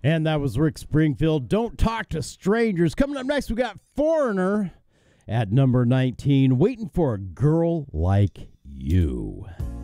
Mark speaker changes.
Speaker 1: And that was Rick Springfield. Don't Talk to Strangers. Coming up next, we got Foreigner at number 19, Waiting for a Girl Like You.